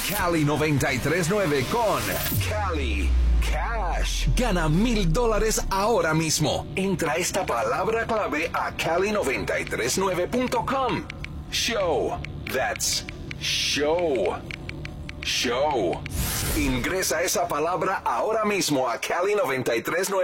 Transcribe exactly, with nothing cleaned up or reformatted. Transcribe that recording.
Cali noventa y tres nueve con Cali Cash. Gana mil dólares ahora mismo. Entra esta palabra clave a cali noventa y tres nueve punto com. Show. That's show. Show. Ingresa esa palabra ahora mismo a Cali noventa y tres nueve.